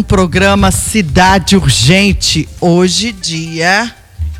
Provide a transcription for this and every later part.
Programa Cidade Urgente, hoje dia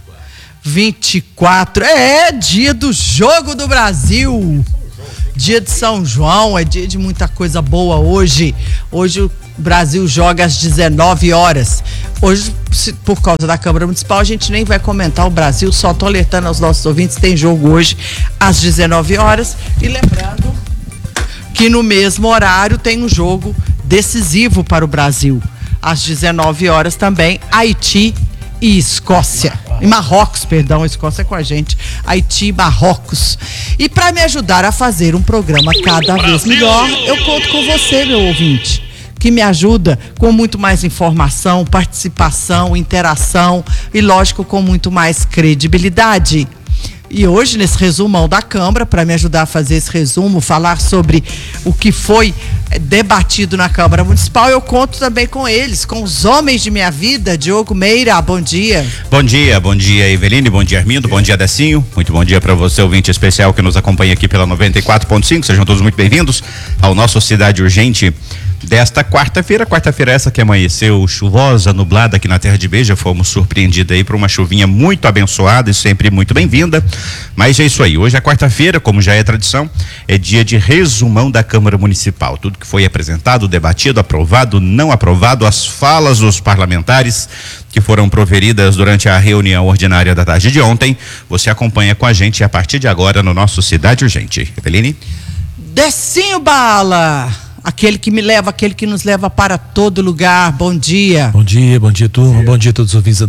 24, dia do Jogo do Brasil, dia de São João, é dia de muita coisa boa hoje. Hoje o Brasil joga às 19 horas. Hoje, por causa da Câmara Municipal, a gente nem vai comentar o Brasil, só tô alertando aos nossos ouvintes, tem jogo hoje às 19 horas. E lembrando que no mesmo horário tem um jogo decisivo para o Brasil. Às 19 horas também, Haiti e Escócia. E Marrocos, perdão, a Escócia é com a gente. Haiti e Marrocos. E para me ajudar a fazer um programa cada vez melhor, eu conto com você, meu ouvinte, que me ajuda com muito mais informação, participação, interação e, lógico, com muito mais credibilidade. E hoje, nesse resumão da Câmara, para me ajudar a fazer esse resumo, falar sobre o que foi debatido na Câmara Municipal, eu conto também com eles, com os homens de minha vida. Diogo Meira, bom dia. Bom dia, Eveline, bom dia, Armindo, bom dia, Decinho. Muito bom dia para você, ouvinte especial que nos acompanha aqui pela 94.5. Sejam todos muito bem-vindos ao nosso Cidade Urgente desta quarta-feira essa que amanheceu chuvosa, nublada aqui na Terra de Beja. Fomos surpreendidos aí por uma chuvinha muito abençoada e sempre muito bem-vinda, mas é isso aí. Hoje é quarta-feira, como já é tradição, é dia de resumão da Câmara Municipal, tudo que foi apresentado, debatido, aprovado, não aprovado, as falas dos parlamentares que foram proferidas durante a reunião ordinária da tarde de ontem, você acompanha com a gente a partir de agora no nosso Cidade Urgente. Eveline? Decinho Bala, aquele que me leva, aquele que nos leva para todo lugar. Bom dia. Bom dia, turma. Bom dia a todos os ouvintes da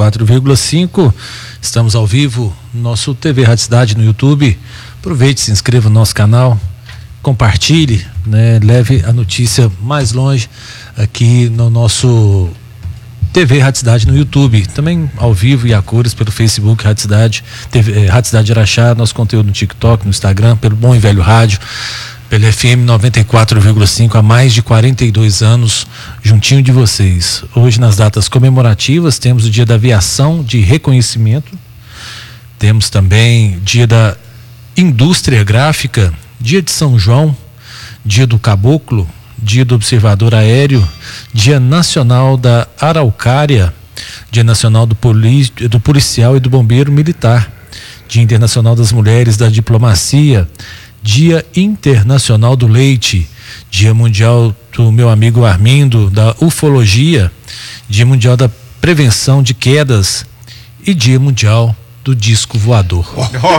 94,5. Estamos ao vivo no nosso TV Rádio Cidade no YouTube. Aproveite, se inscreva no nosso canal, compartilhe, né? Leve a notícia mais longe aqui no nosso TV Rádio Cidade no YouTube, também ao vivo e a cores pelo Facebook Rádio Cidade, Rádio Cidade Araxá, nosso conteúdo no TikTok, no Instagram, pelo Bom e Velho Rádio, pelo FM 94,5 há mais de 42 anos, juntinho de vocês. Hoje, nas datas comemorativas, temos o dia da aviação de reconhecimento, temos também dia da indústria gráfica, dia de São João, dia do caboclo, dia do observador aéreo, dia nacional da araucária, dia nacional do policial e do bombeiro militar, dia internacional das mulheres da diplomacia, Dia Internacional do Leite, Dia Mundial do meu amigo Armindo, da ufologia, Dia Mundial da Prevenção de Quedas e Dia Mundial do Disco Voador.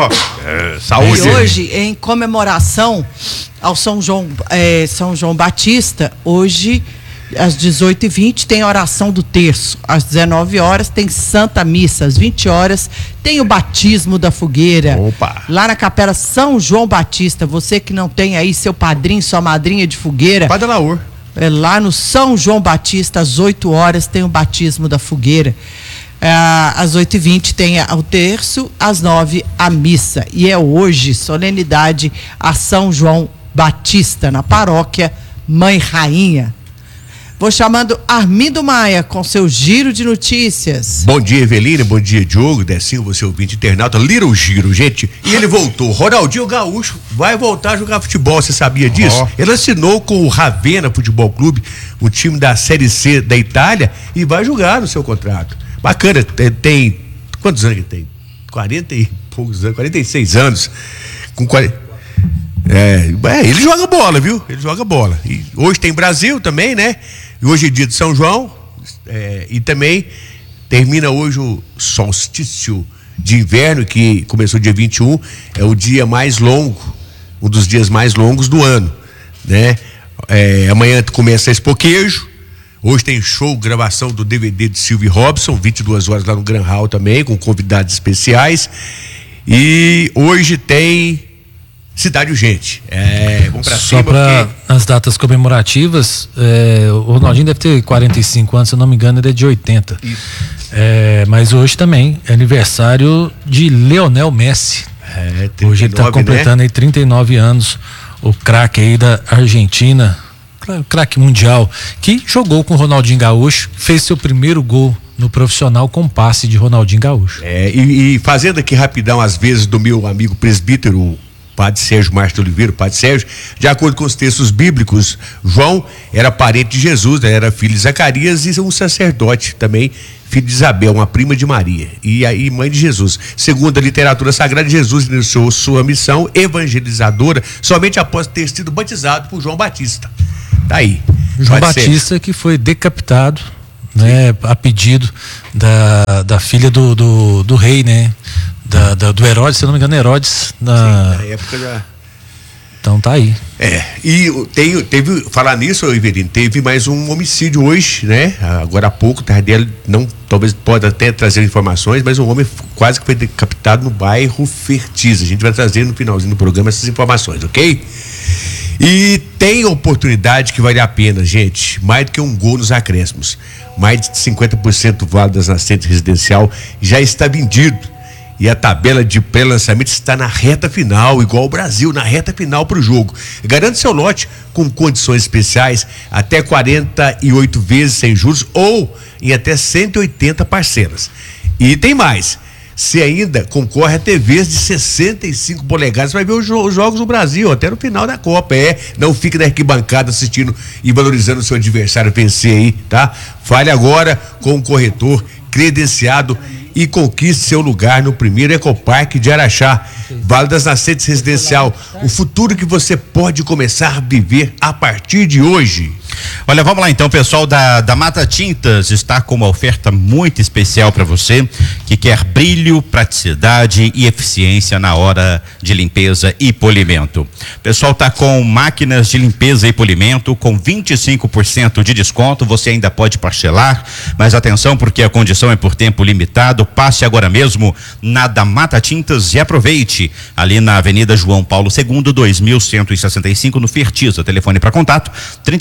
Saúde! E hoje, em comemoração ao São João Batista, hoje às 18h20 tem oração do terço, às 19 horas tem Santa Missa, às 20 horas tem o batismo da fogueira. Opa. Lá na Capela São João Batista. Você que não tem aí seu padrinho, sua madrinha de fogueira, Padre Laur. Lá no São João Batista, às 8 horas tem o batismo da fogueira. Às 8h20 tem o terço, às 9 a missa. E é hoje solenidade a São João Batista, na paróquia Mãe Rainha. Vou chamando Armindo Maia com seu giro de notícias. Bom dia, Eveline, bom dia, Diogo, Decinho, você ouvinte internauta, Little Giro, gente, e ele voltou. Ronaldinho Gaúcho vai voltar a jogar futebol, você sabia disso? Ele assinou com o Ravenna Futebol Clube, um time da Série C da Itália, e vai jogar no seu contrato. Bacana, tem quantos anos ele tem? 40 e poucos anos, 46 anos, com 40... ele joga bola, viu? Ele joga bola. E hoje tem Brasil também, né? E hoje é dia de São João, e também termina hoje o solstício de inverno, que começou dia 21, é o dia mais longo, um dos dias mais longos do ano, né? Amanhã começa esse Expoquejo, hoje tem show, gravação do DVD de Silvio Robson, 22 horas lá no Gran Hall também, com convidados especiais, e hoje tem Cidade Urgente. Vamos pra Só cima. para as datas comemorativas, o Ronaldinho deve ter 45 anos, se eu não me engano, ele é de 80. Isso. Mas hoje também é aniversário de Lionel Messi. 39, hoje ele está completando, né, aí 39 anos, o craque aí da Argentina, craque mundial, que jogou com o Ronaldinho Gaúcho, fez seu primeiro gol no profissional com passe de Ronaldinho Gaúcho. E fazendo aqui rapidão as vezes do meu amigo presbítero Padre Sérgio Márcio de Oliveira, o Padre Sérgio, de acordo com os textos bíblicos, João era parente de Jesus, né? Era filho de Zacarias e um sacerdote também, filho de Isabel, uma prima de Maria, e aí mãe de Jesus. Segundo a literatura sagrada, Jesus iniciou sua missão evangelizadora somente após ter sido batizado por João Batista. Tá aí. João Batista que foi decapitado, né, a pedido da filha do rei, né, do Herodes, se eu não me engano, Herodes. Na época já. Então tá aí. E teve, falar nisso, Iverino, teve mais um homicídio hoje, né? Agora há pouco, Tardelli talvez pode até trazer informações, mas um homem quase que foi decapitado no bairro Fertiza. A gente vai trazer no finalzinho do programa essas informações, ok? E tem oportunidade que vale a pena, gente, mais do que um gol nos acréscimos. Mais de 50% do vale das nascentes residencial já está vendido. E a tabela de pré-lançamento está na reta final, igual o Brasil, na reta final para o jogo. Garante seu lote com condições especiais, até 48 vezes sem juros ou em até 180 parcelas. E tem mais. Você ainda concorre a TVs de 65 polegadas, vai ver os jogos do Brasil, até no final da Copa. Não fique na arquibancada assistindo e valorizando o seu adversário vencer aí, tá? Fale agora com um corretor credenciado e conquiste seu lugar no primeiro Ecoparque de Araxá. Vale das Nascentes Residencial, o futuro que você pode começar a viver a partir de hoje. Olha, vamos lá então, pessoal da Mata Tintas está com uma oferta muito especial para você que quer brilho, praticidade e eficiência na hora de limpeza e polimento. O pessoal tá com máquinas de limpeza e polimento com 25% de desconto, você ainda pode parcelar, mas atenção porque a condição é por tempo limitado. Passe agora mesmo na da Mata Tintas e aproveite, ali na Avenida João Paulo II, 2165 no Fertiza. Telefone para contato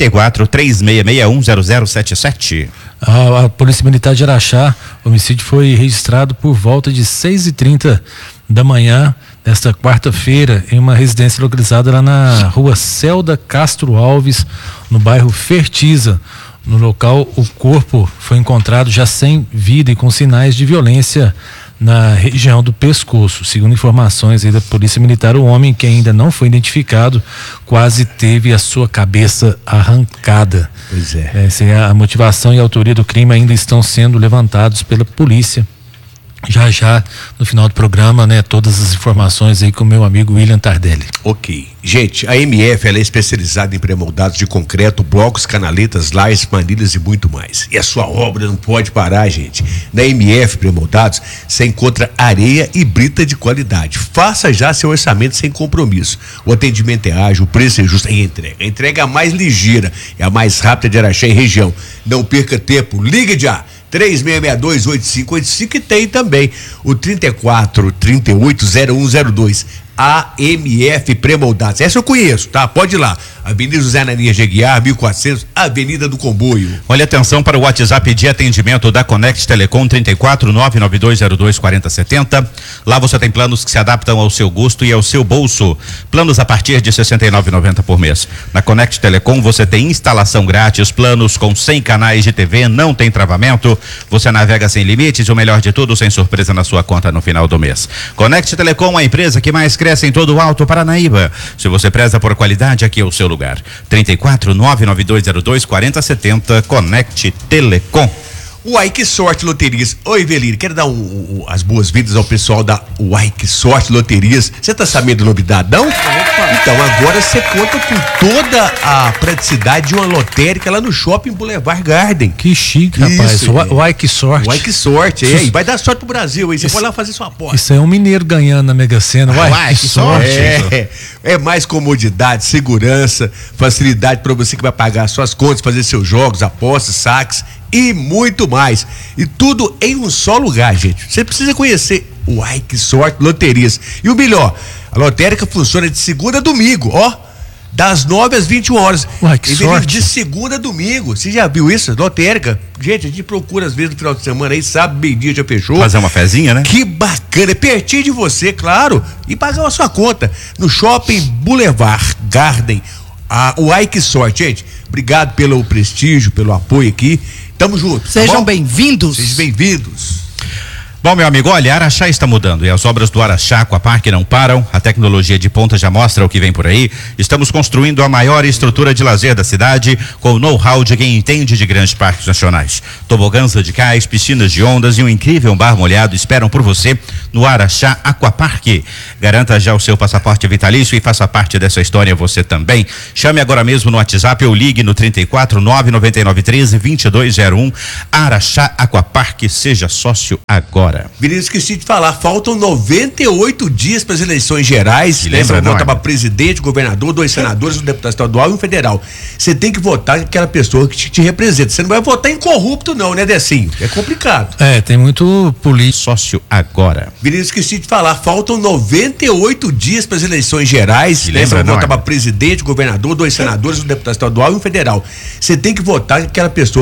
34-3661-0077. A Polícia Militar de Araxá, o homicídio foi registrado por volta de 6h30 da manhã desta quarta-feira em uma residência localizada lá na rua Celda Castro Alves, no bairro Fertiza. No local, o corpo foi encontrado já sem vida e com sinais de violência na região do pescoço. Segundo informações aí da Polícia Militar, o homem, que ainda não foi identificado, quase teve a sua cabeça arrancada. Pois é. A motivação e a autoria do crime ainda estão sendo levantados pela polícia. Já no final do programa, né, todas as informações aí com o meu amigo William Tardelli. Ok. Gente, a MF, ela é especializada em pré-moldados de concreto, blocos, canaletas, lajes, manilhas e muito mais. E a sua obra não pode parar, gente. Na MF Pré-moldados, você encontra areia e brita de qualidade. Faça já seu orçamento sem compromisso. O atendimento é ágil, o preço é justo e a entrega é a mais ligeira, é a mais rápida de Araxá e região. Não perca tempo, ligue já. 3662-8585 e tem também o 3438-0102. AMF Pré-moldados. Essa eu conheço, tá? Pode ir lá. Avenida José Ananias de Aguiar, 1400, Avenida do Comboio. Olha, atenção para o WhatsApp de atendimento da Connect Telecom, 34-99202-4070. Lá você tem planos que se adaptam ao seu gosto e ao seu bolso. Planos a partir de R$ 69,90 por mês. Na Connect Telecom você tem instalação grátis, planos com 100 canais de TV, não tem travamento, você navega sem limites e o melhor de tudo, sem surpresa na sua conta no final do mês. Connect Telecom, a empresa que mais cresce em todo o Alto Paranaíba. Se você preza por qualidade, aqui é o seu lugar. 34-99202-4070, Connect Telecom. Uai, que sorte loterias. Oi, Evelino, quero dar as boas-vindas ao pessoal da Uai, que sorte loterias. Você tá sabendo da novidade, não? Então, agora você conta com toda a praticidade de uma lotérica lá no Shopping Boulevard Garden. Que chique, rapaz. Uai, que sorte. Uai, que sorte. E vai dar sorte pro Brasil, hein? Você pode lá fazer sua aposta. Isso é um mineiro ganhando na Mega Sena. Uai, que sorte. É mais comodidade, segurança, facilidade para você que vai pagar suas contas, fazer seus jogos, apostas, saques e muito mais. E tudo em um só lugar, gente. Você precisa conhecer o Uai, que sorte loterias. E o melhor, a lotérica funciona de segunda a domingo, ó. Das 9 às 21 horas. Uai, que sorte. De segunda a domingo. Você já viu isso? Lotérica. Gente, a gente procura às vezes no final de semana aí, sábado, meio-dia já fechou. Fazer uma fezinha, né? Que bacana. É pertinho de você, claro. E pagar a sua conta. No Shopping Boulevard Garden. Uai, que sorte, gente. Obrigado pelo prestígio, pelo apoio aqui. Tamo junto. Sejam bem-vindos. Sejam bem-vindos. Bom, meu amigo, olha, Araxá está mudando e as obras do Araxá Aquapark não param. A tecnologia de ponta já mostra o que vem por aí. Estamos construindo a maior estrutura de lazer da cidade com o know-how de quem entende de grandes parques nacionais. Tobogãs radicais, piscinas de ondas e um incrível bar molhado esperam por você no Araxá Aquapark. Garanta já o seu passaporte vitalício e faça parte dessa história você também. Chame agora mesmo no WhatsApp ou ligue no 34 99913 2201. Araxá Aquapark, seja sócio agora. Vinícius, esqueci de falar, faltam 98 dias para as eleições gerais, né? Para votar para presidente, governador, 2 senadores, um deputado estadual e um federal. Você tem que votar aquela pessoa que te representa. Você não vai votar em corrupto não, né, Decinho? É complicado. Tem muito político. Sócio agora. Vinícius, esqueci de falar, faltam 98 dias para as eleições gerais, né? Para votar para presidente, governador, 2 senadores, um deputado estadual e um federal. Você tem que votar aquela pessoa